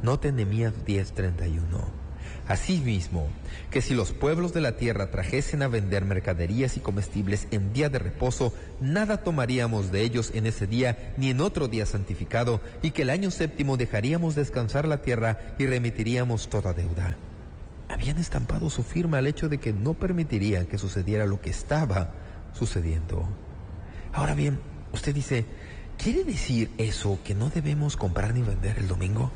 Note Nehemías 10:31. Asimismo, que si los pueblos de la tierra trajesen a vender mercaderías y comestibles en día de reposo, nada tomaríamos de ellos en ese día ni en otro día santificado, y que el año séptimo dejaríamos descansar la tierra y remitiríamos toda deuda. Habían estampado su firma al hecho de que no permitirían que sucediera lo que estaba sucediendo. Ahora bien, usted dice, ¿quiere decir eso que no debemos comprar ni vender el domingo?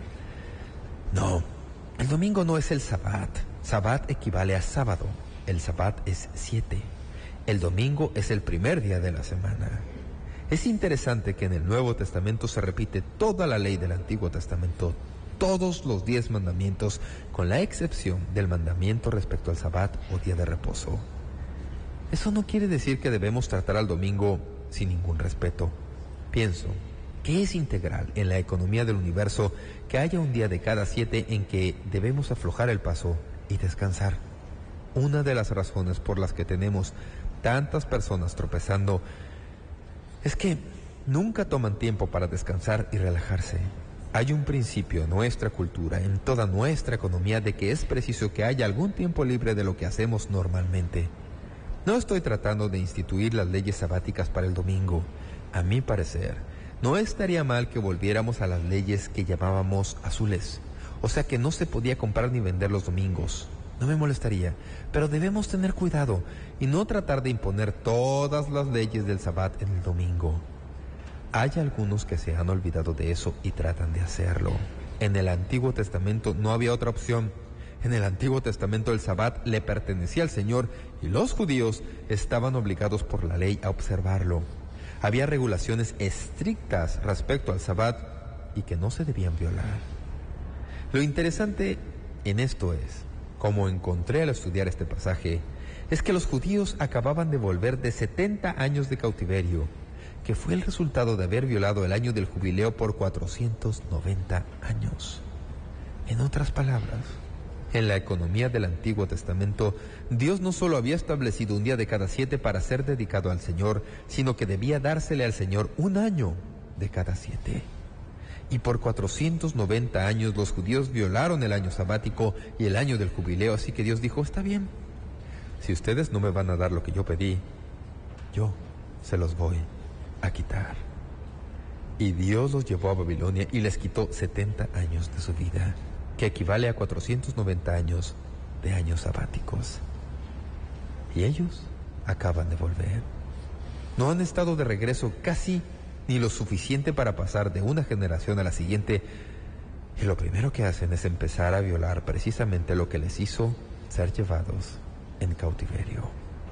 No. El domingo no es el Sabbat. Sabbat equivale a sábado. El Sabbat es 7. El domingo es el primer día de la semana. Es interesante que en el Nuevo Testamento se repite toda la ley del Antiguo Testamento, todos los 10 mandamientos, con la excepción del mandamiento respecto al Sabbat o día de reposo. Eso no quiere decir que debemos tratar al domingo sin ningún respeto. Pienso que es integral en la economía del universo que haya un día de cada 7 en que debemos aflojar el paso y descansar. Una de las razones por las que tenemos tantas personas tropezando es que nunca toman tiempo para descansar y relajarse. Hay un principio en nuestra cultura, en toda nuestra economía, de que es preciso que haya algún tiempo libre de lo que hacemos normalmente. No estoy tratando de instituir las leyes sabáticas para el domingo. A mi parecer, no estaría mal que volviéramos a las leyes que llamábamos azules, o sea que no se podía comprar ni vender los domingos. No me molestaría, pero debemos tener cuidado y no tratar de imponer todas las leyes del Sabbat en el domingo. Hay algunos que se han olvidado de eso y tratan de hacerlo. En el Antiguo Testamento no había otra opción. En el Antiguo Testamento el Sabbat le pertenecía al Señor y los judíos estaban obligados por la ley a observarlo. Había regulaciones estrictas respecto al Sabbat y que no se debían violar. Lo interesante en esto es, como encontré al estudiar este pasaje, es que los judíos acababan de volver de 70 años de cautiverio, que fue el resultado de haber violado el año del jubileo por 490 años. En otras palabras, en la economía del Antiguo Testamento, Dios no solo había establecido un día de cada 7 para ser dedicado al Señor, sino que debía dársele al Señor un año de cada 7. Y por 490 años los judíos violaron el año sabático y el año del jubileo, así que Dios dijo, está bien, si ustedes no me van a dar lo que yo pedí, yo se los voy a quitar. Y Dios los llevó a Babilonia y les quitó 70 años de su vida, que equivale a 490 años de años sabáticos. Y ellos acaban de volver. No han estado de regreso casi ni lo suficiente para pasar de una generación a la siguiente, y lo primero que hacen es empezar a violar precisamente lo que les hizo ser llevados en cautiverio.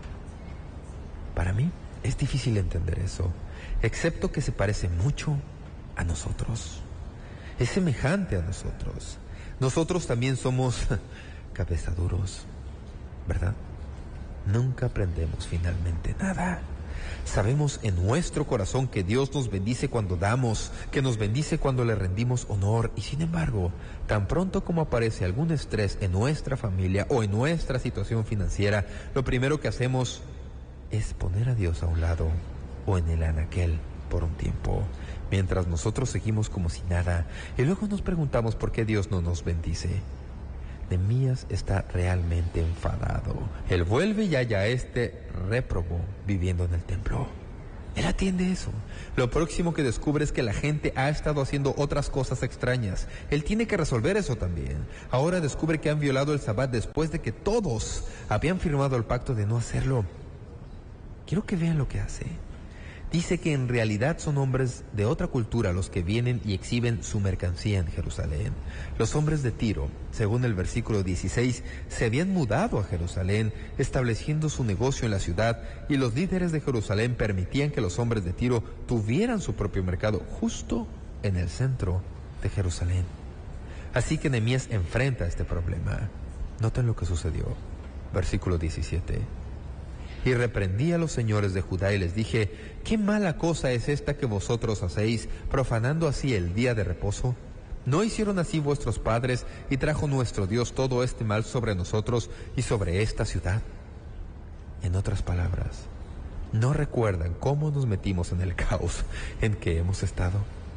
Para mí es difícil entender eso, excepto que se parece mucho a nosotros. Es semejante a nosotros. Nosotros también somos cabezaduros, ¿verdad? Nunca aprendemos finalmente nada. Sabemos en nuestro corazón que Dios nos bendice cuando damos, que nos bendice cuando le rendimos honor, y sin embargo, tan pronto como aparece algún estrés en nuestra familia o en nuestra situación financiera, lo primero que hacemos es poner a Dios a un lado o en el anaquel por un tiempo, mientras nosotros seguimos como si nada, y luego nos preguntamos por qué Dios no nos bendice. Nehemías está realmente enfadado. Él vuelve y halla a este réprobo viviendo en el templo. Él atiende eso. Lo próximo que descubre es que la gente ha estado haciendo otras cosas extrañas. Él tiene que resolver eso también. Ahora descubre que han violado el Sabbat después de que todos habían firmado el pacto de no hacerlo. Quiero que vean lo que hace. Dice que en realidad son hombres de otra cultura los que vienen y exhiben su mercancía en Jerusalén. Los hombres de Tiro, según el versículo 16, se habían mudado a Jerusalén, estableciendo su negocio en la ciudad, y los líderes de Jerusalén permitían que los hombres de Tiro tuvieran su propio mercado justo en el centro de Jerusalén. Así que Nehemías enfrenta este problema. Noten lo que sucedió. Versículo 17. Y reprendí a los señores de Judá y les dije, ¿qué mala cosa es esta que vosotros hacéis, profanando así el día de reposo? ¿No hicieron así vuestros padres, y trajo nuestro Dios todo este mal sobre nosotros y sobre esta ciudad? En otras palabras, ¿no recuerdan cómo nos metimos en el caos en que hemos estado?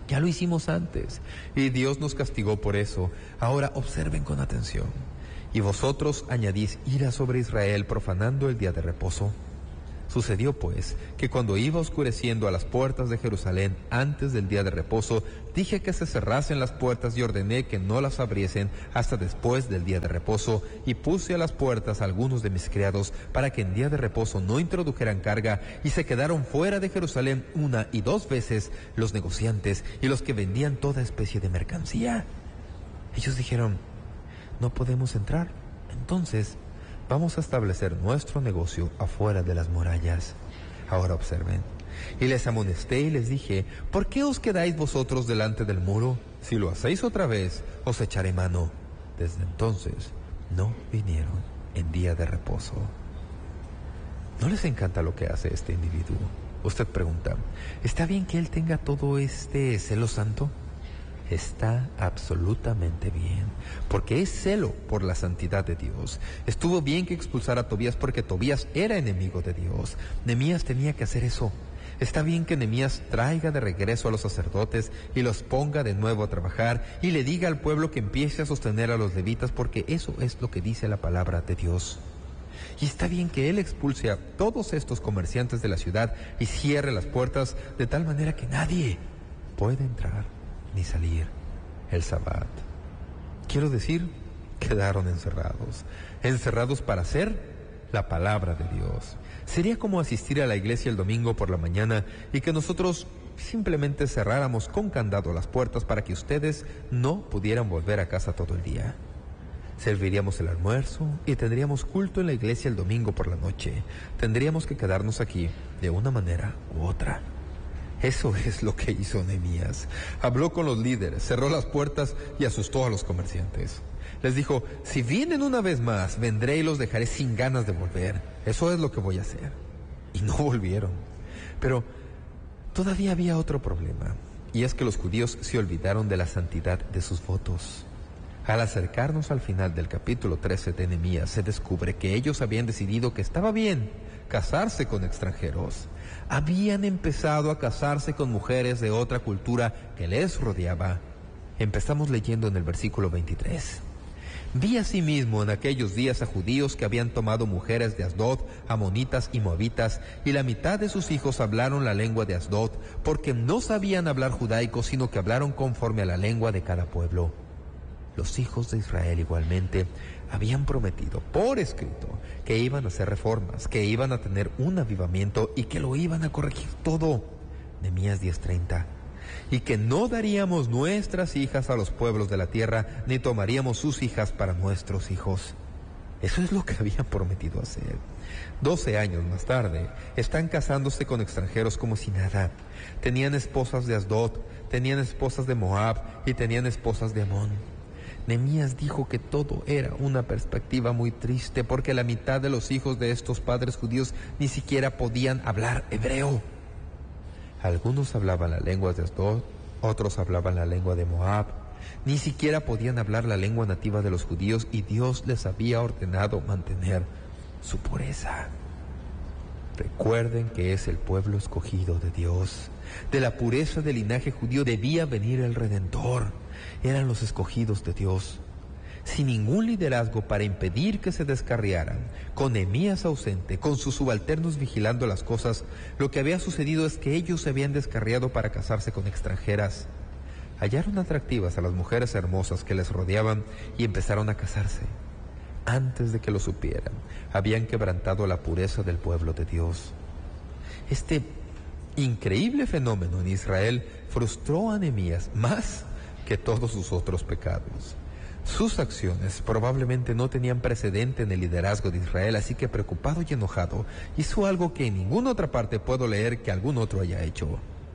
Ya lo hicimos antes y Dios nos castigó por eso. Ahora observen con atención. Y vosotros añadís ira sobre Israel profanando el día de reposo. Sucedió pues que cuando iba oscureciendo a las puertas de Jerusalén antes del día de reposo, dije que se cerrasen las puertas y ordené que no las abriesen hasta después del día de reposo, y puse a las puertas a algunos de mis criados para que en día de reposo no introdujeran carga, y se quedaron fuera de Jerusalén 1 y 2 veces los negociantes y los que vendían toda especie de mercancía. Ellos dijeron: no podemos entrar. Entonces vamos a establecer nuestro negocio afuera de las murallas. Ahora observen. Y les amonesté y les dije: ¿por qué os quedáis vosotros delante del muro? Si lo hacéis otra vez, os echaré mano. Desde entonces no vinieron en día de reposo. ¿No les encanta lo que hace este individuo? Usted pregunta: ¿está bien que él tenga todo este celo santo? Está absolutamente bien, porque es celo por la santidad de Dios. Estuvo bien que expulsara a Tobías porque Tobías era enemigo de Dios. Nehemías tenía que hacer eso. Está bien que Nehemías traiga de regreso a los sacerdotes y los ponga de nuevo a trabajar y le diga al pueblo que empiece a sostener a los levitas, porque eso es lo que dice la palabra de Dios. Y está bien que él expulse a todos estos comerciantes de la ciudad y cierre las puertas de tal manera que nadie puede entrar ni salir el Sabbat. Quiero decir, quedaron encerrados para hacer la palabra de Dios. Sería como asistir a la iglesia el domingo por la mañana y que nosotros simplemente cerráramos con candado las puertas para que ustedes no pudieran volver a casa todo el día. Serviríamos el almuerzo y tendríamos culto en la iglesia el domingo por la noche. Tendríamos que quedarnos aquí de una manera u otra. Eso es lo que hizo Nehemías. Habló con los líderes, cerró las puertas y asustó a los comerciantes. Les dijo: si vienen una vez más, vendré y los dejaré sin ganas de volver. Eso es lo que voy a hacer. Y no volvieron. Pero todavía había otro problema, y es que los judíos se olvidaron de la santidad de sus votos. Al acercarnos al final del capítulo 13 de Nehemías, se descubre que ellos habían decidido que estaba bien casarse con extranjeros. Habían empezado a casarse con mujeres de otra cultura que les rodeaba. Empezamos leyendo en el versículo 23. Vi asimismo en aquellos días a judíos que habían tomado mujeres de Asdod, amonitas y moabitas, y la mitad de sus hijos hablaron la lengua de Asdod, porque no sabían hablar judaico, sino que hablaron conforme a la lengua de cada pueblo. Los hijos de Israel igualmente habían prometido por escrito que iban a hacer reformas, que iban a tener un avivamiento y que lo iban a corregir todo. Nehemías 10:30. Y que no daríamos nuestras hijas a los pueblos de la tierra, ni tomaríamos sus hijas para nuestros hijos. Eso es lo que habían prometido hacer. 12 años más tarde, están casándose con extranjeros como si nada. Tenían esposas de Asdod, tenían esposas de Moab y tenían esposas de Amón. Nehemías dijo que todo era una perspectiva muy triste, porque la mitad de los hijos de estos padres judíos ni siquiera podían hablar hebreo. Algunos hablaban la lengua de Asdod, otros hablaban la lengua de Moab. Ni siquiera podían hablar la lengua nativa de los judíos, y Dios les había ordenado mantener su pureza. Recuerden que es el pueblo escogido de Dios. De la pureza del linaje judío debía venir el Redentor. Eran los escogidos de Dios. Sin ningún liderazgo para impedir que se descarriaran, con Nehemías ausente, con sus subalternos vigilando las cosas, lo que había sucedido es que ellos se habían descarriado para casarse con extranjeras. Hallaron atractivas a las mujeres hermosas que les rodeaban y empezaron a casarse. Antes de que lo supieran, habían quebrantado la pureza del pueblo de Dios. Este increíble fenómeno en Israel frustró a Nehemías más que todos sus otros pecados. Sus acciones probablemente no tenían precedente en el liderazgo de Israel, así que preocupado y enojado, hizo algo que en ninguna otra parte puedo leer que algún otro haya hecho.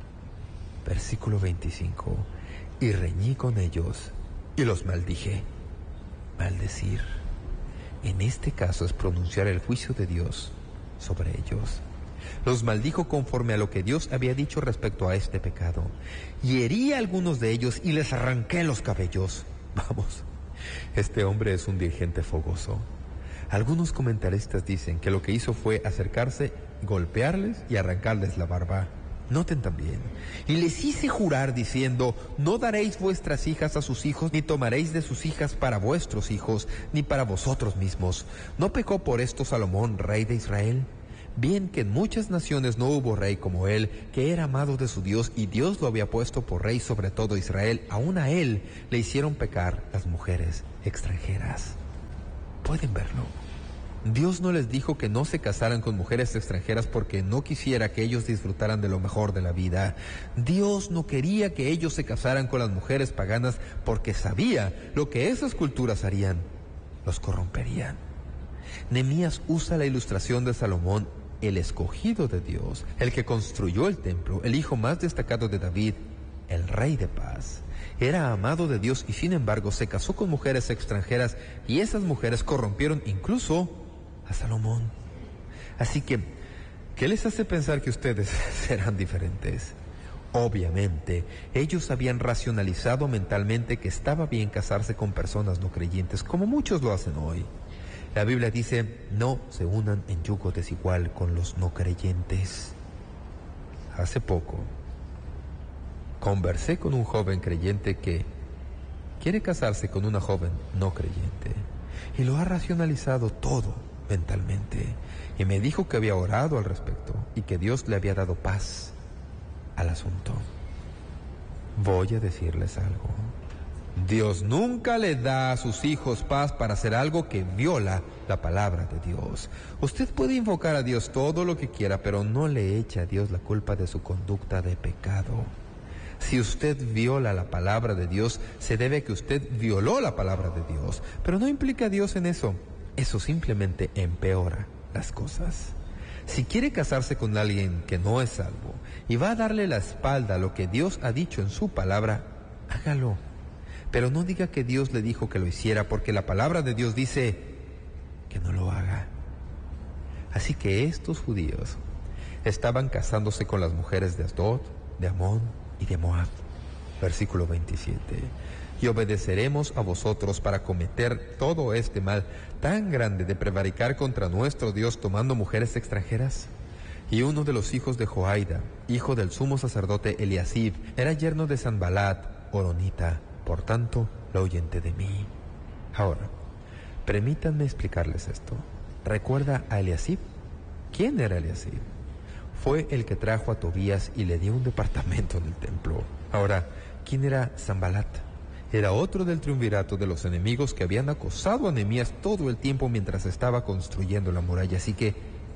Versículo 25. Y reñí con ellos y los maldije. Maldecir, en este caso, es pronunciar el juicio de Dios sobre ellos. Los maldijo conforme a lo que Dios había dicho respecto a este pecado. Y herí a algunos de ellos y les arranqué los cabellos. Vamos, este hombre es un dirigente fogoso. Algunos comentaristas dicen que lo que hizo fue acercarse, golpearles y arrancarles la barba. Noten también, y les hice jurar diciendo, no daréis vuestras hijas a sus hijos, ni tomaréis de sus hijas para vuestros hijos, ni para vosotros mismos. ¿No pecó por esto Salomón, rey de Israel? Bien que en muchas naciones no hubo rey como él, que era amado de su Dios, y Dios lo había puesto por rey sobre todo Israel. Aún a él le hicieron pecar las mujeres extranjeras. ¿Pueden verlo? Dios no les dijo que no se casaran con mujeres extranjeras porque no quisiera que ellos disfrutaran de lo mejor de la vida. Dios no quería que ellos se casaran con las mujeres paganas porque sabía lo que esas culturas harían. Los corromperían. Nehemías usa la ilustración de Salomón, el escogido de Dios, el que construyó el templo, el hijo más destacado de David, el rey de paz. Era amado de Dios y sin embargo se casó con mujeres extranjeras y esas mujeres corrompieron incluso a Salomón. Así que, ¿qué les hace pensar que ustedes serán diferentes? Obviamente, ellos habían racionalizado mentalmente que estaba bien casarse con personas no creyentes, como muchos lo hacen hoy. La Biblia dice, no se unan en yugo desigual con los no creyentes. Hace poco, conversé con un joven creyente que quiere casarse con una joven no creyente y lo ha racionalizado todo mentalmente, y me dijo que había orado al respecto y que Dios le había dado paz al asunto. Voy a decirles algo. Dios nunca le da a sus hijos paz para hacer algo que viola la palabra de Dios. Usted puede invocar a Dios todo lo que quiera, pero no le eche a Dios la culpa de su conducta de pecado. Si usted viola la palabra de Dios, se debe a que usted violó la palabra de Dios, pero no implica a Dios en eso. Eso simplemente empeora las cosas. Si quiere casarse con alguien que no es salvo y va a darle la espalda a lo que Dios ha dicho en su palabra, hágalo. Pero no diga que Dios le dijo que lo hiciera, porque la palabra de Dios dice que no lo haga. Así que estos judíos estaban casándose con las mujeres de Asdod, de Amón y de Moab. Versículo 27. Y obedeceremos a vosotros para cometer todo este mal tan grande de prevaricar contra nuestro Dios tomando mujeres extranjeras. Y uno de los hijos de Joaida, hijo del sumo sacerdote Eliasib, era yerno de Sanbalat, horonita. Por tanto, lo ahuyenté de mí. Ahora, permítanme explicarles esto. ¿Recuerda a Eliasib? ¿Quién era Eliasib? Fue el que trajo a Tobías y le dio un departamento en el templo. Ahora, ¿quién era Sanbalat? Era otro del triunvirato de los enemigos que habían acosado a Nehemías todo el tiempo mientras estaba construyendo la muralla. Así que,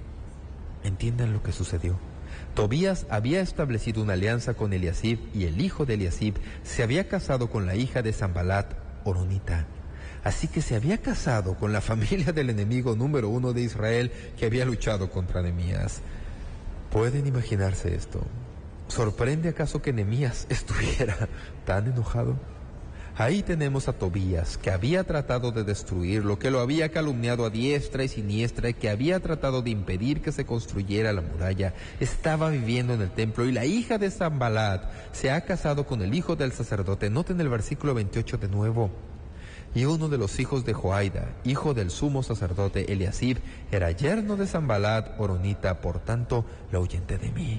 entiendan lo que sucedió. Tobías había establecido una alianza con Eliasib y el hijo de Eliasib se había casado con la hija de Sanbalat, horonita. Así que se había casado con la familia del enemigo número 1 de Israel que había luchado contra Nehemías. ¿Pueden imaginarse esto? ¿Sorprende acaso que Nehemías estuviera tan enojado? Ahí tenemos a Tobías, que había tratado de destruirlo, que lo había calumniado a diestra y siniestra, que había tratado de impedir que se construyera la muralla. Estaba viviendo en el templo y la hija de Sanbalat se ha casado con el hijo del sacerdote. Noten el versículo 28 de nuevo. Y uno de los hijos de Joaida, hijo del sumo sacerdote Eliasib, era yerno de Sanbalat, horonita, por tanto, lo ahuyenté de mí.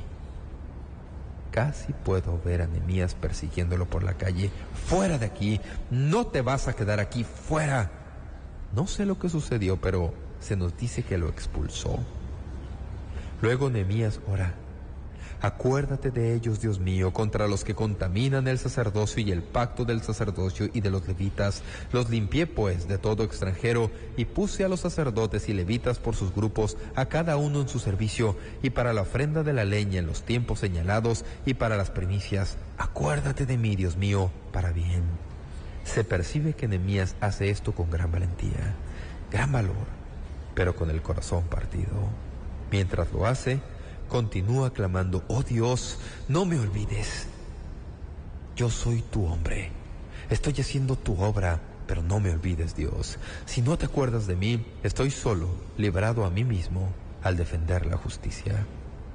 Casi puedo ver a Nehemías persiguiéndolo por la calle. ¡Fuera de aquí! ¡No te vas a quedar aquí! ¡Fuera! No sé lo que sucedió, pero se nos dice que lo expulsó. Luego Nehemías ora. Acuérdate de ellos, Dios mío, contra los que contaminan el sacerdocio y el pacto del sacerdocio y de los levitas. Los limpié, pues, de todo extranjero, y puse a los sacerdotes y levitas por sus grupos, a cada uno en su servicio, y para la ofrenda de la leña en los tiempos señalados, y para las primicias. Acuérdate de mí, Dios mío, para bien. Se percibe que Nehemías hace esto con gran valentía, gran valor, pero con el corazón partido. Mientras lo hace, continúa clamando, oh Dios, no me olvides. Yo soy tu hombre. Estoy haciendo tu obra, pero no me olvides, Dios. Si no te acuerdas de mí, estoy solo, librado a mí mismo, al defender la justicia.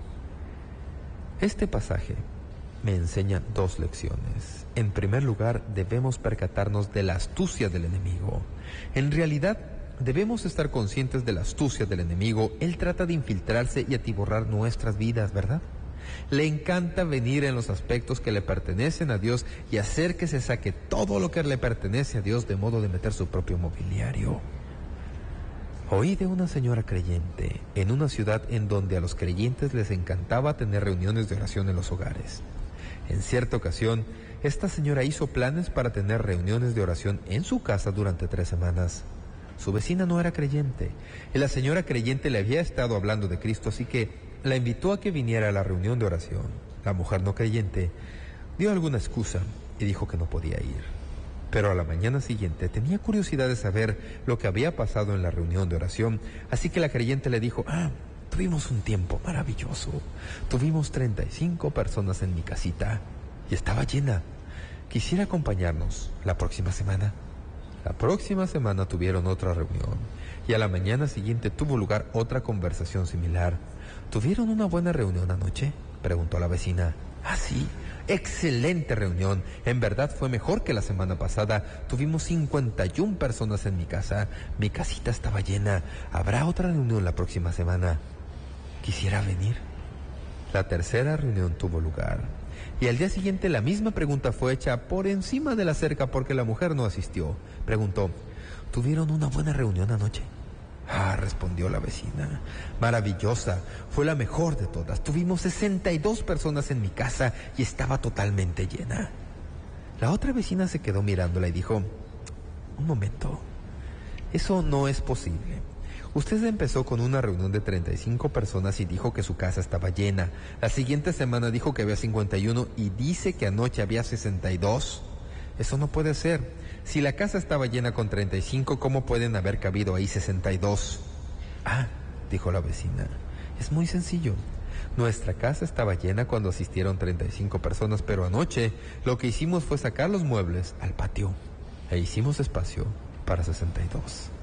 Este pasaje me enseña dos lecciones. En primer lugar, debemos percatarnos de la astucia del enemigo. En realidad, debemos estar conscientes de la astucia del enemigo. Él trata de infiltrarse y atiborrar nuestras vidas, ¿verdad? Le encanta venir en los aspectos que le pertenecen a Dios y hacer que se saque todo lo que le pertenece a Dios de modo de meter su propio mobiliario. Oí de una señora creyente en una ciudad en donde a los creyentes les encantaba tener reuniones de oración en los hogares. En cierta ocasión, esta señora hizo planes para tener reuniones de oración en su casa durante 3 semanas. Su vecina no era creyente, y la señora creyente le había estado hablando de Cristo, así que la invitó a que viniera a la reunión de oración. La mujer no creyente dio alguna excusa y dijo que no podía ir. Pero a la mañana siguiente tenía curiosidad de saber lo que había pasado en la reunión de oración, así que la creyente le dijo: tuvimos un tiempo maravilloso. Tuvimos 35 personas en mi casita y estaba llena. ¿Quisiera acompañarnos la próxima semana? La próxima semana tuvieron otra reunión y a la mañana siguiente tuvo lugar otra conversación similar. ¿Tuvieron una buena reunión anoche?, preguntó la vecina. Sí, excelente reunión. En verdad fue mejor que la semana pasada. Tuvimos 51 personas en mi casa. Mi casita estaba llena. ¿Habrá otra reunión la próxima semana? ¿Quisiera venir? La tercera reunión tuvo lugar y al día siguiente la misma pregunta fue hecha por encima de la cerca porque la mujer no asistió. Preguntó: ¿tuvieron una buena reunión anoche? Respondió la vecina. Maravillosa, fue la mejor de todas. Tuvimos 62 personas en mi casa y estaba totalmente llena. La otra vecina se quedó mirándola y dijo: un momento, eso no es posible. Usted empezó con una reunión de 35 personas y dijo que su casa estaba llena. La siguiente semana dijo que había 51 y dice que anoche había 62. Eso no puede ser. Si la casa estaba llena con 35, ¿cómo pueden haber cabido ahí 62? Dijo la vecina, es muy sencillo. Nuestra casa estaba llena cuando asistieron 35 personas, pero anoche lo que hicimos fue sacar los muebles al patio e hicimos espacio para 62.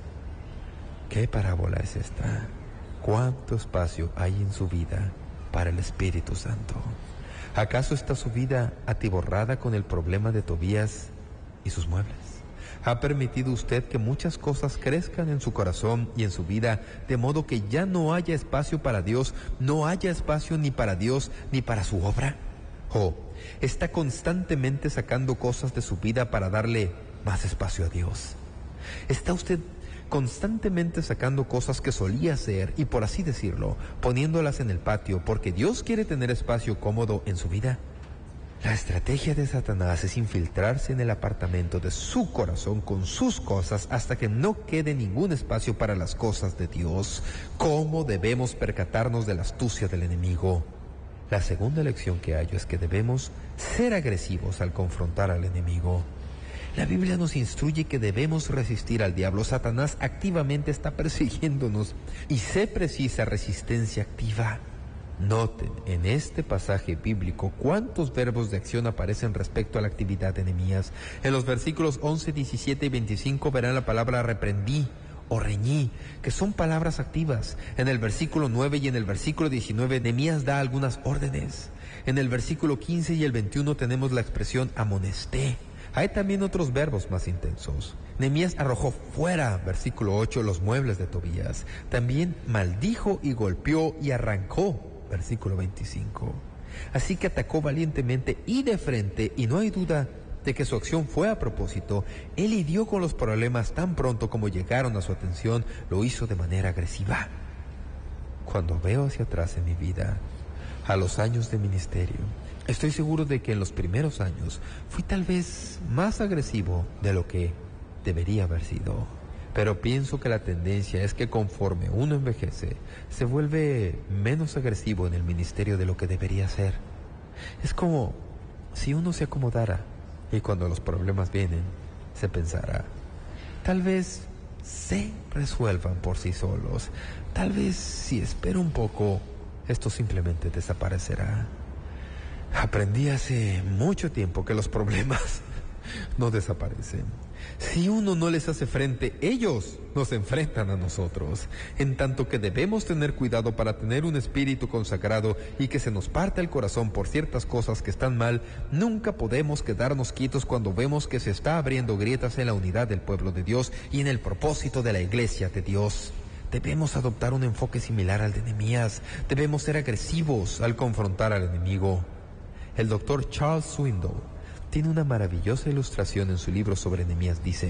¿Qué parábola es esta? ¿Cuánto espacio hay en su vida para el Espíritu Santo? ¿Acaso está su vida atiborrada con el problema de Tobías y sus muebles? ¿Ha permitido usted que muchas cosas crezcan en su corazón y en su vida, de modo que ya no haya espacio para Dios, no haya espacio ni para Dios ni para su obra? ¿O está constantemente sacando cosas de su vida para darle más espacio a Dios? ¿Está usted constantemente sacando cosas que solía hacer y, por así decirlo, poniéndolas en el patio porque Dios quiere tener espacio cómodo en su vida? La estrategia de Satanás es infiltrarse en el apartamento de su corazón con sus cosas hasta que no quede ningún espacio para las cosas de Dios. ¿Cómo debemos percatarnos de la astucia del enemigo? La segunda lección que hallo es que debemos ser agresivos al confrontar al enemigo. La Biblia nos instruye que debemos resistir al diablo. Satanás activamente está persiguiéndonos y se precisa resistencia activa. Noten en este pasaje bíblico cuántos verbos de acción aparecen respecto a la actividad de Nehemías. En los versículos 11, 17 y 25 verán la palabra reprendí o reñí, que son palabras activas. En el versículo 9 y en el versículo 19 Nehemías da algunas órdenes. En el versículo 15 y el 21 tenemos la expresión amonesté. Hay también otros verbos más intensos. Nehemías arrojó fuera, versículo 8, los muebles de Tobías. También maldijo y golpeó y arrancó, versículo 25. Así que atacó valientemente y de frente, y no hay duda de que su acción fue a propósito. Él lidió con los problemas tan pronto como llegaron a su atención, lo hizo de manera agresiva. Cuando veo hacia atrás en mi vida, a los años de ministerio, estoy seguro de que en los primeros años fui tal vez más agresivo de lo que debería haber sido. Pero pienso que la tendencia es que conforme uno envejece, se vuelve menos agresivo en el ministerio de lo que debería ser. Es como si uno se acomodara y cuando los problemas vienen, se pensara, tal vez se resuelvan por sí solos. Tal vez si espero un poco, esto simplemente desaparecerá. Aprendí hace mucho tiempo que los problemas no desaparecen. Si uno no les hace frente, ellos nos enfrentan a nosotros. En tanto que debemos tener cuidado para tener un espíritu consagrado y que se nos parta el corazón por ciertas cosas que están mal, nunca podemos quedarnos quietos cuando vemos que se está abriendo grietas en la unidad del pueblo de Dios y en el propósito de la iglesia de Dios. Debemos adoptar un enfoque similar al de Nehemías. Debemos ser agresivos al confrontar al enemigo. El doctor Charles Swindoll tiene una maravillosa ilustración en su libro sobre Nehemías. Dice: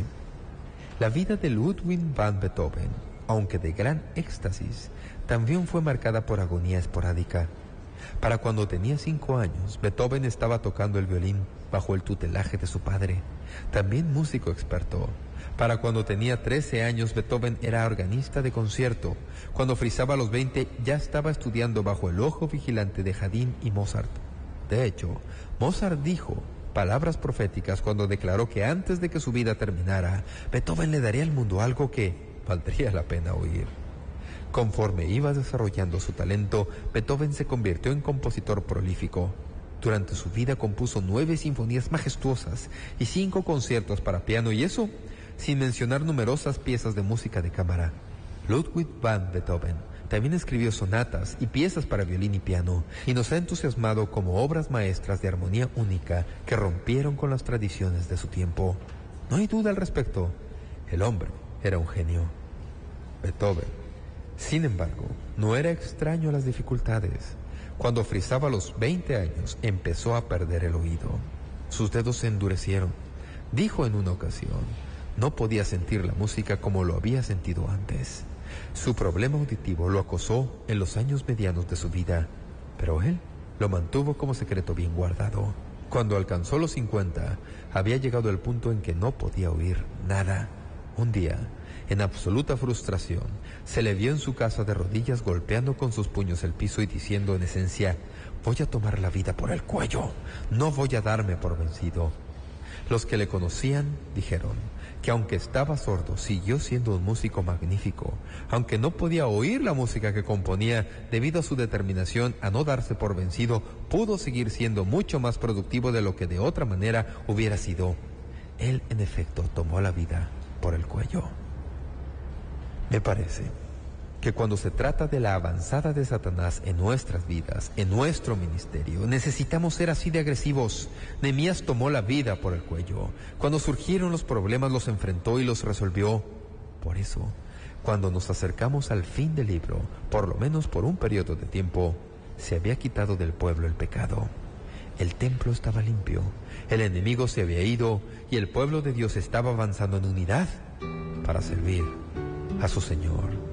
la vida de Ludwig van Beethoven, aunque de gran éxtasis, también fue marcada por agonía esporádica. Para cuando tenía 5 años, Beethoven estaba tocando el violín bajo el tutelaje de su padre, también músico experto. Para cuando tenía 13 años, Beethoven era organista de concierto. Cuando frisaba los 20, ya estaba estudiando bajo el ojo vigilante de Haydn y Mozart. De hecho, Mozart dijo palabras proféticas cuando declaró que antes de que su vida terminara, Beethoven le daría al mundo algo que valdría la pena oír. Conforme iba desarrollando su talento, Beethoven se convirtió en compositor prolífico. Durante su vida compuso 9 sinfonías majestuosas y 5 conciertos para piano, y eso sin mencionar numerosas piezas de música de cámara. Ludwig van Beethoven también escribió sonatas y piezas para violín y piano, y nos ha entusiasmado como obras maestras de armonía única que rompieron con las tradiciones de su tiempo. No hay duda al respecto, el hombre era un genio. Beethoven, sin embargo, no era extraño a las dificultades. Cuando frisaba los 20 años, empezó a perder el oído. Sus dedos se endurecieron. Dijo en una ocasión: no podía sentir la música como lo había sentido antes. Su problema auditivo lo acosó en los años medianos de su vida, pero él lo mantuvo como secreto bien guardado. Cuando alcanzó los 50, había llegado el punto en que no podía oír nada. Un día, en absoluta frustración, se le vio en su casa de rodillas golpeando con sus puños el piso y diciendo en esencia: voy a tomar la vida por el cuello, no voy a darme por vencido. Los que le conocían dijeron que aunque estaba sordo, siguió siendo un músico magnífico. Aunque no podía oír la música que componía, debido a su determinación a no darse por vencido, pudo seguir siendo mucho más productivo de lo que de otra manera hubiera sido. Él, en efecto, tomó la vida por el cuello. Me parece que cuando se trata de la avanzada de Satanás en nuestras vidas, en nuestro ministerio, necesitamos ser así de agresivos. Nehemías tomó la vida por el cuello. Cuando surgieron los problemas, los enfrentó y los resolvió. Por eso, cuando nos acercamos al fin del libro, por lo menos por un periodo de tiempo, se había quitado del pueblo el pecado. El templo estaba limpio, el enemigo se había ido y el pueblo de Dios estaba avanzando en unidad para servir a su Señor.